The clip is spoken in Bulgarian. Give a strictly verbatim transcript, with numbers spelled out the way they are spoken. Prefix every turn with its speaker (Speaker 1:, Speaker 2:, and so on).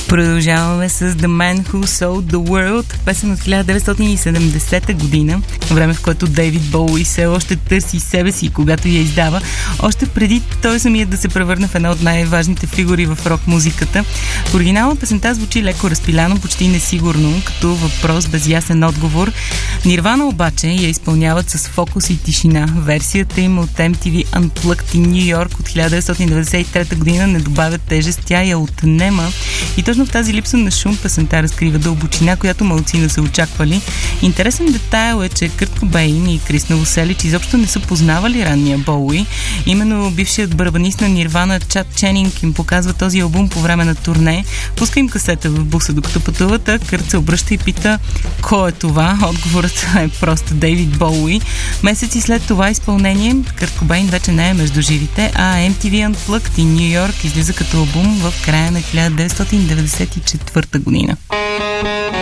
Speaker 1: Продължаваме с The Man Who Sold the World, песен от хиляда деветстотин и седемдесета година, време в което Дейвид Боуи все още търси себе си, когато я издава, още преди той самият да се превърне в една от най-важните фигури в рок-музиката. В оригинала песента звучи леко разпиляно, почти несигурно, като въпрос без ясен отговор. Нирвана обаче я изпълняват с фокус и тишина. Версията им от Ем Ти Ви Unplugged in New York от хиляда деветстотин деветдесет и трета година не добавя тежест, тя я отнема и точно в тази липса на шум песента разкрива дълбочина, която малцина са очаквали. Интересен детайл е, че Кърт Кобейн и Крис Новоселич изобщо не са познавали ранния Боуи. Именно бившият барабанист на Нирвана Чад Ченинг им показва този албум по време на турне. Пуска им касета в буса докато пътуват, а Кърт се обръща и пита: кой е това? Отговорът е просто Дейвид Боуи. Месеци след това изпълнение Кърт Кобейн вече не е между живите, а Ем Ти Ви Unplugged in New York излиза като албум в края на хиляда деветстотин деветдесет и четвърта година.